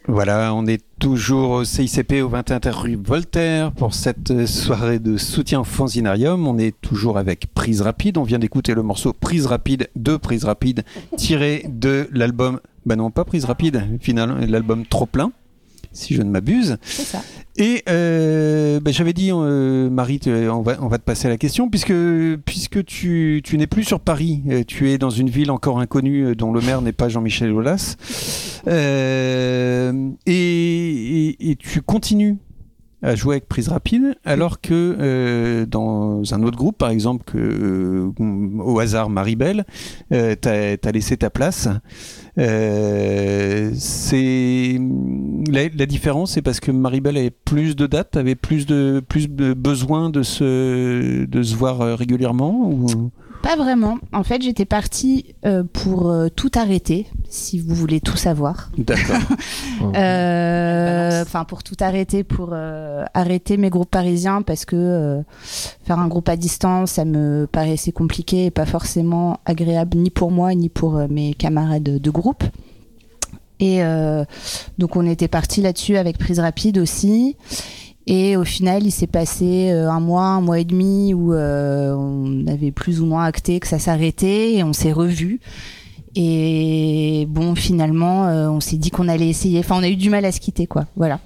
Voilà, on est toujours au CICP au 21 rue Voltaire pour cette soirée de soutien au Fanzinarium. On est toujours avec Prise Rapide. On vient d'écouter le morceau Prise Rapide tiré de l'album... Bah non, pas Prise Rapide, finalement, l'album Trop Plein, si je ne m'abuse. C'est ça. Et j'avais dit, Marie, on va te passer à la question, puisque tu n'es plus sur Paris, tu es dans une ville encore inconnue dont le maire n'est pas Jean-Michel Aulas, et tu continues à jouer avec Prise Rapide, alors que dans un autre groupe, par exemple, au hasard Maribel, t'as laissé ta place. La différence, c'est parce que Maribel avait plus de dates, avait plus de besoin de se voir régulièrement ou... Pas vraiment. En fait, j'étais partie pour tout arrêter, si vous voulez tout savoir. D'accord. Enfin, pour tout arrêter, pour arrêter mes groupes parisiens, parce que faire un groupe à distance, ça me paraissait compliqué et pas forcément agréable ni pour moi ni pour mes camarades de groupe. Et donc, on était partis là-dessus avec Prise Rapide aussi. Et au final, il s'est passé un mois et demi où on avait plus ou moins acté que ça s'arrêtait et on s'est revus. Et bon, finalement, on s'est dit qu'on allait essayer. Enfin, on a eu du mal à se quitter, quoi. Voilà.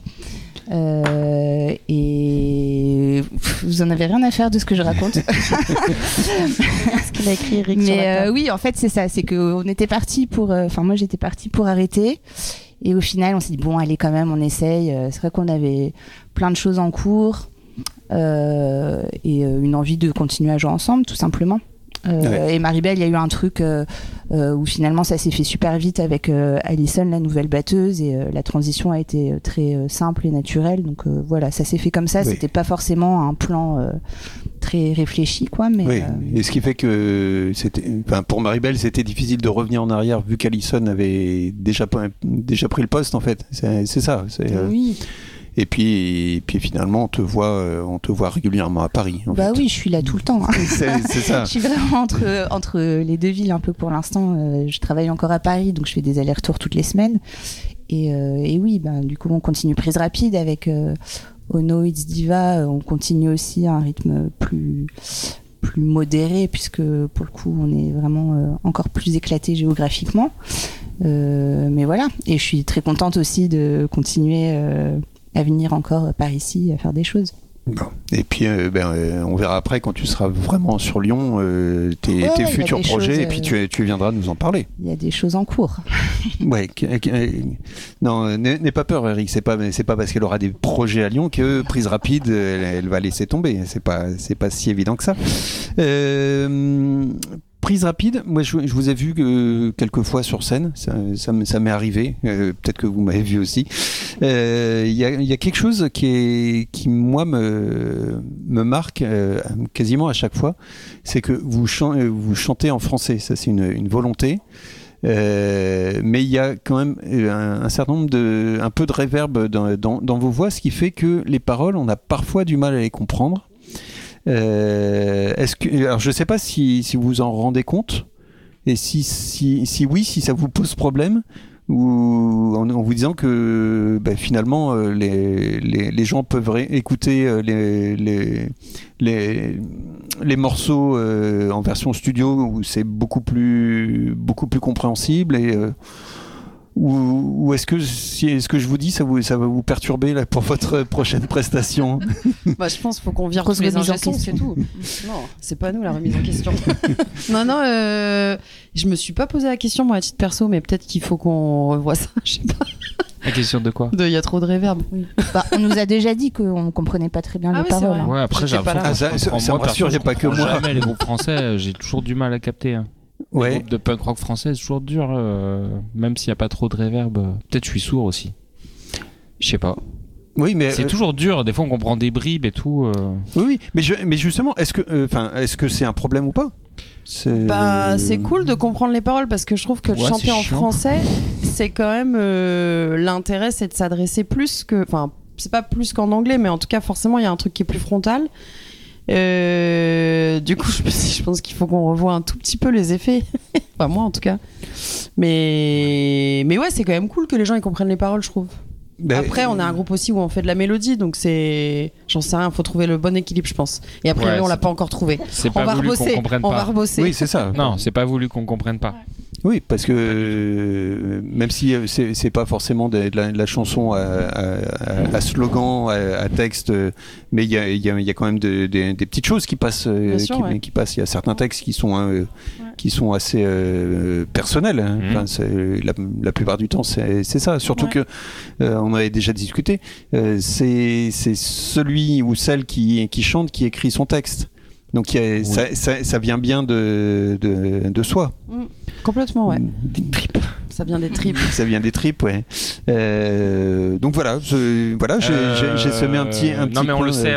Et vous en avez rien à faire de ce que je raconte. Ce qu'il a écrit Eric. Mais oui, en fait, c'est ça. C'est qu'on était partis pour. Enfin, moi, j'étais partie pour arrêter. Et au final, on s'est dit, bon, allez, quand même, on essaye. C'est vrai qu'on avait plein de choses en cours et une envie de continuer à jouer ensemble, tout simplement. Ouais. Et Maribel, il y a eu un truc où finalement, ça s'est fait super vite avec Alison, la nouvelle batteuse, et la transition a été très simple et naturelle. Donc voilà, ça s'est fait comme ça. Oui. C'était pas forcément un plan très réfléchi, quoi. Mais, oui. Et ce qui fait que pour Maribel, c'était difficile de revenir en arrière vu qu'Alison avait déjà pris le poste, en fait. C'est ça. Oui. Et puis finalement, on te voit régulièrement à Paris. Bah oui, je suis là tout le temps. Hein. C'est ça. Je suis vraiment entre les deux villes un peu pour l'instant. Je travaille encore à Paris, donc je fais des allers-retours toutes les semaines. Et oui, du coup, on continue Prise Rapide avec Ono It's Diva. On continue aussi à un rythme plus modéré, puisque pour le coup, on est vraiment encore plus éclaté géographiquement. Mais voilà. Et je suis très contente aussi de continuer à venir encore par ici, à faire des choses. Bon. Et puis on verra après quand tu seras vraiment sur Lyon tes futurs projets, et puis tu viendras nous en parler. Il y a des choses en cours. Ouais. Non, n'aie pas peur, Eric. C'est pas parce qu'elle aura des projets à Lyon que Prise Rapide elle va laisser tomber. C'est pas si évident que ça. Prise Rapide, moi je vous ai vu quelques fois sur scène, ça m'est arrivé, peut-être que vous m'avez vu aussi. Il y a quelque chose qui moi me marque quasiment à chaque fois, c'est que vous chantez en français, ça c'est une volonté. Mais il y a quand même un certain nombre un peu de réverb dans vos voix, ce qui fait que les paroles, on a parfois du mal à les comprendre. Alors je sais pas si vous vous en rendez compte, et si oui, si ça vous pose problème, ou en vous disant que finalement les gens peuvent écouter les morceaux en version studio où c'est beaucoup plus compréhensible, et ou est-ce que je vous dis ça va vous perturber là pour votre prochaine prestation? Je pense qu'il faut qu'on vire tous les ingé-sons, c'est tout. Non, c'est pas nous la remise en question. Non, je me suis pas posé la question moi à titre perso, mais peut-être qu'il faut qu'on revoie ça, je sais pas. La question de quoi? Il y a trop de réverb. Oui. On nous a déjà dit qu'on comprenait pas très bien les paroles. Ouais, après j'ai l'impression ça me rassure, j'ai pas que moi. Jamais les groupes français, j'ai toujours du mal à capter. Ouais. Les groupes de punk rock français, c'est toujours dur, même s'il n'y a pas trop de réverb. Peut-être je suis sourd aussi. Je sais pas. Oui, mais c'est toujours dur. Des fois, on comprend des bribes et tout. Oui, mais justement, est-ce que c'est un problème ou pas? C'est cool de comprendre les paroles, parce que je trouve que chanter en français, c'est quand même l'intérêt, c'est de s'adresser plus que, enfin, c'est pas plus qu'en anglais, mais en tout cas, forcément, il y a un truc qui est plus frontal. Du coup, je pense qu'il faut qu'on revoie un tout petit peu les effets. Enfin, moi, en tout cas. Mais ouais, c'est quand même cool que les gens ils comprennent les paroles, je trouve. Après, on est un groupe aussi où on fait de la mélodie, donc j'en sais rien, faut trouver le bon équilibre, je pense. Et après, on l'a pas encore trouvé. C'est pas voulu qu'on comprenne pas. On va rebosser. Oui, c'est ça. Non, c'est pas voulu qu'on comprenne pas. Oui, parce que même si c'est pas forcément de la chanson à slogan, à texte, mais il y a quand même des petites choses qui passent, qui passent. Il y a certains textes qui sont assez personnels. Hein. Enfin, la plupart du temps, c'est ça. Surtout que on avait déjà discuté. C'est celui ou celle qui chante qui écrit son texte. Donc ça vient bien de soi. Complètement, ouais. Des tripes. Ça vient des tripes. Ça vient des tripes, ouais. Donc voilà, j'ai semé un petit. Non mais on le sait.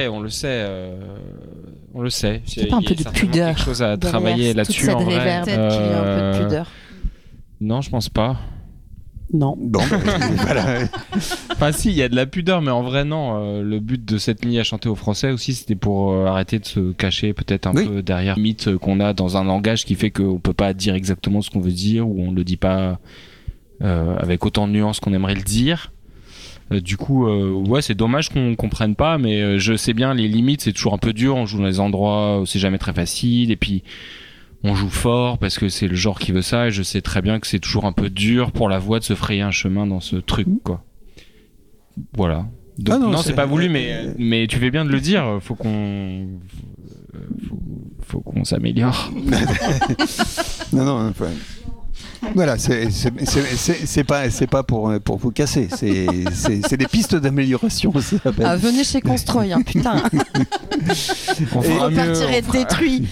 C'est pas un peu de pudeur. Quelque chose à travailler là-dessus en vrai. Peut-être qu'il y a un peu de pudeur. Non, je pense pas. Non. Bon, voilà. Enfin si, il y a de la pudeur, mais en vrai non. Le but de cette nuit à chanter au français aussi, c'était pour arrêter de se cacher peut-être un peu derrière le mythe qu'on a dans un langage qui fait qu'on peut pas dire exactement ce qu'on veut dire, ou on le dit pas avec autant de nuances qu'on aimerait le dire. Du coup, c'est dommage qu'on comprenne pas, mais je sais bien les limites, c'est toujours un peu dur. On joue dans des endroits où c'est jamais très facile, et puis on joue fort parce que c'est le genre qui veut ça, et je sais très bien que c'est toujours un peu dur pour la voix de se frayer un chemin dans ce truc, quoi. Voilà. Donc, non, c'est pas voulu, mais tu fais bien de le dire. Faut qu'on s'améliore. Non. Voilà, c'est pas pour vous casser. C'est des pistes d'amélioration. Venez chez Construy, hein, putain. On repartirait détruit.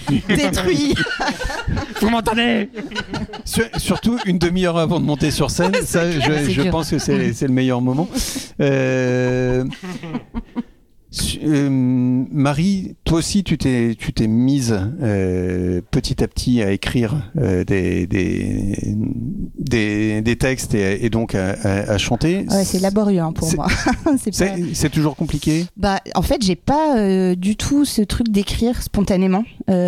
Vous m'entendez? Surtout une demi-heure avant de monter sur scène. Ça, je pense que c'est le meilleur moment. Marie, toi aussi tu t'es mise petit à petit à écrire des textes et donc à chanter. Ouais, c'est laborieux pour moi. C'est toujours compliqué. En fait, j'ai pas du tout ce truc d'écrire spontanément.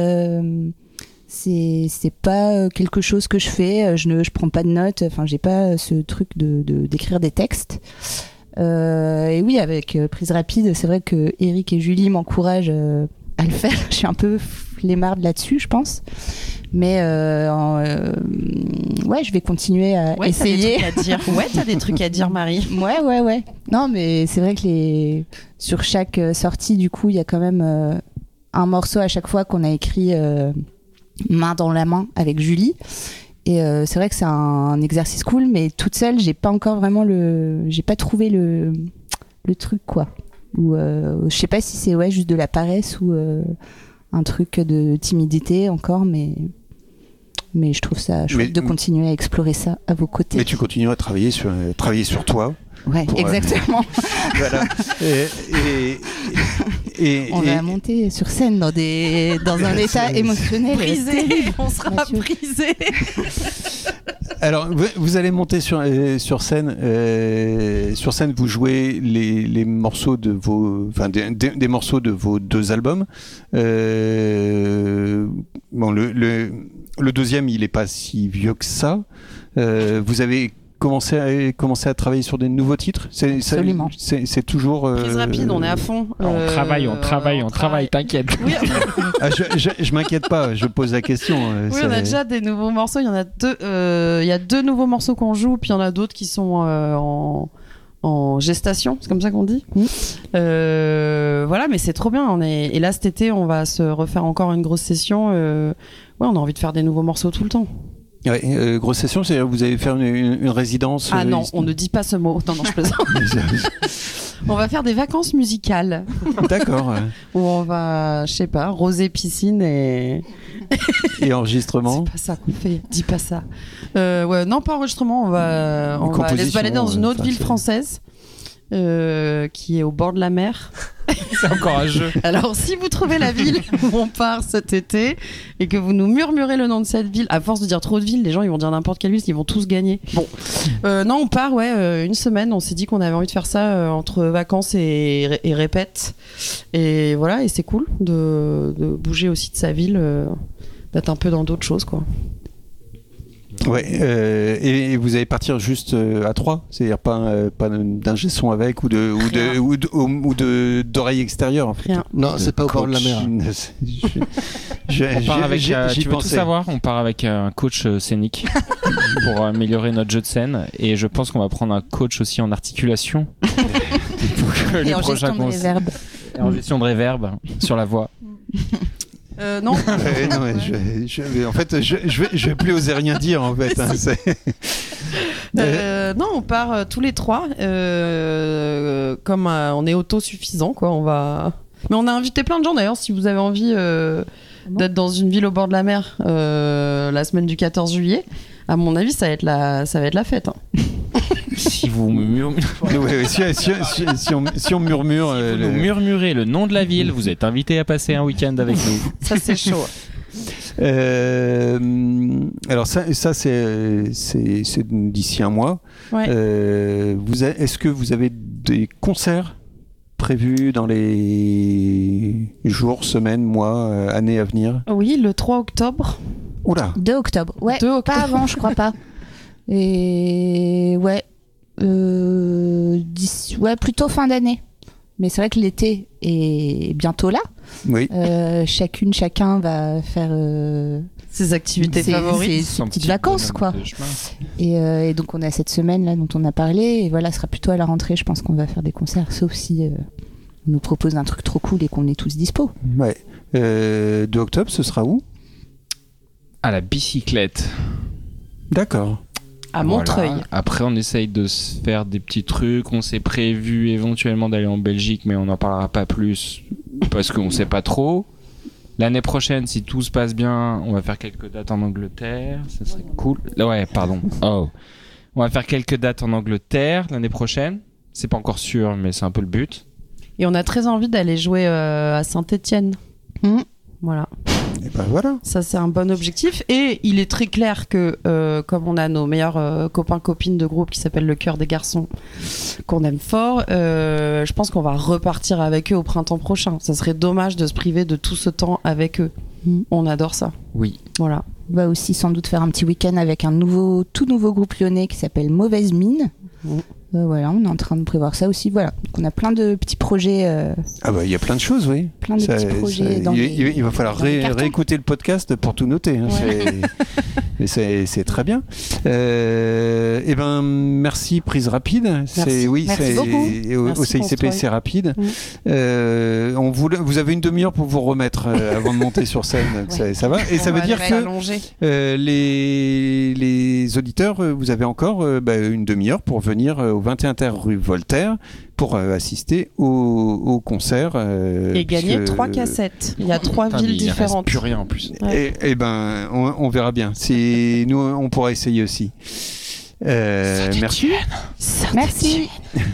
C'est pas quelque chose que je fais. Je prends pas de notes. Enfin, j'ai pas ce truc d'écrire des textes. Et oui, avec Prise Rapide, c'est vrai que Eric et Julie m'encouragent à le faire. Je suis un peu flemmarde là-dessus, je pense. Mais je vais continuer à essayer. T'as des trucs à dire, Marie. Ouais. Non, mais c'est vrai que sur chaque sortie, du coup, il y a quand même un morceau à chaque fois qu'on a écrit main dans la main avec Julie. Et c'est vrai que c'est un exercice cool, mais toute seule, j'ai pas encore vraiment j'ai pas trouvé le truc, quoi. Ou je sais pas si c'est juste de la paresse ou un truc de timidité encore, mais je trouve ça chouette de continuer à explorer ça à vos côtés. Mais tu continues à travailler sur toi. Ouais, exactement. Voilà. On va monter sur scène dans un état émotionnel brisé. On sera brisé. Alors, vous allez monter sur scène. Sur scène, vous jouez les morceaux de des morceaux de vos deux albums. Le deuxième, il est pas si vieux que ça. Vous avez commencer à travailler sur des nouveaux titres. Absolument. C'est toujours Prise Rapide, on est à fond. On travaille, t'inquiète. Oui, je m'inquiète pas, je pose la question. Oui, on a déjà des nouveaux morceaux, il y en a deux. Il y a 2 nouveaux morceaux qu'on joue, puis il y en a d'autres qui sont en gestation, c'est comme ça qu'on dit. Voilà, mais c'est trop bien. Et là, cet été, on va se refaire encore une grosse session. On a envie de faire des nouveaux morceaux tout le temps. Ouais, grosse session, c'est-à-dire que vous allez faire une résidence. Non, on ne dit pas ce mot. Non, je plaisante. On va faire des vacances musicales. D'accord. Où on va, je sais pas, rosée, piscine et enregistrement. C'est pas ça qu'on fait. Dis pas ça. Non, pas enregistrement. On va aller se balader dans une autre ville française. Qui est au bord de la mer. C'est encore un jeu. Alors, si vous trouvez la ville où on part cet été et que vous nous murmurez le nom de cette ville, à force de dire trop de villes, les gens ils vont dire n'importe quelle ville, ils vont tous gagner. Bon, non, on part, une semaine. On s'est dit qu'on avait envie de faire ça entre vacances et répète. Et voilà, et c'est cool de bouger aussi de sa ville, d'être un peu dans d'autres choses, quoi. Ouais, et vous allez partir juste à 3, c'est-à-dire pas d'ingé son avec ou d'oreille extérieure en fait. Rien. Non, c'est pas au bord de la mer. On part avec, tu veux tout savoir, on part avec un coach scénique pour améliorer notre jeu de scène, et je pense qu'on va prendre un coach aussi en articulation et en gestion de réverb. Et en gestion de réverb sur la voix. Non. En fait, je vais plus oser rien dire en fait. Non, on part tous les 3. Comme on est autosuffisant, quoi. Mais on a invité plein de gens d'ailleurs. Si vous avez envie d'être dans une ville au bord de la mer la semaine du 14 juillet, à mon avis, ça va être la fête. Hein. Si vous murmurez, si on murmure, nous murmurez le nom de la ville, vous êtes invité à passer un week-end avec nous. Ça c'est chaud. Alors ça c'est d'ici un mois. Ouais. Est-ce que vous avez des concerts prévus dans les jours, semaines, mois, années à venir? Oui, le 3 octobre. Oula. 2 octobre. Ouais, 2 octobre. pas avant, je crois pas. Et ouais, plutôt fin d'année. Mais c'est vrai que l'été est bientôt là. Oui. Chacun va faire ses activités favorites, ses petites vacances, quoi. Et donc on a cette semaine là dont on a parlé. Et voilà, ce sera plutôt à la rentrée. Je pense qu'on va faire des concerts, sauf si on nous propose un truc trop cool et qu'on est tous dispo. Ouais. 2 octobre, ce sera où? À la bicyclette. D'accord. À Montreuil. Voilà. Après, on essaye de se faire des petits trucs. On s'est prévu éventuellement d'aller en Belgique, mais on n'en parlera pas plus parce qu'on ne sait pas trop. L'année prochaine, si tout se passe bien, on va faire quelques dates en Angleterre. Ça serait cool. Ouais, pardon. Oh. On va faire quelques dates en Angleterre l'année prochaine. C'est pas encore sûr, mais c'est un peu le but. Et on a très envie d'aller jouer à Saint-Étienne. Voilà. Et ben voilà. Ça, c'est un bon objectif. Et il est très clair que, comme on a nos meilleurs copains-copines de groupe qui s'appellent Le Cœur des Garçons, qu'on aime fort, je pense qu'on va repartir avec eux au printemps prochain. Ça serait dommage de se priver de tout ce temps avec eux. On adore ça. Oui. Voilà. On va aussi sans doute faire un petit week-end avec un tout nouveau groupe lyonnais qui s'appelle Mauvaise Mine. Voilà, on est en train de prévoir ça aussi. Voilà, donc on a plein de petits projets. Ah bah il y a plein de choses, oui. Plein de petits projets. Il va falloir réécouter le podcast pour tout noter. Hein. Ouais. C'est très bien. Et ben merci Prise Rapide. Merci. Merci beaucoup. Au CICP c'est rapide. Vous avez une demi-heure pour vous remettre avant de monter sur scène. Ça va. Et ça veut dire que les auditeurs, vous avez encore une demi-heure pour venir au 21 Terre rue Voltaire pour assister au concert et gagner 3 cassettes. Il y a 3 villes différentes. Il ne reste plus rien en plus. Ouais. Et ben on verra bien. Nous on pourra essayer aussi. Merci. Merci.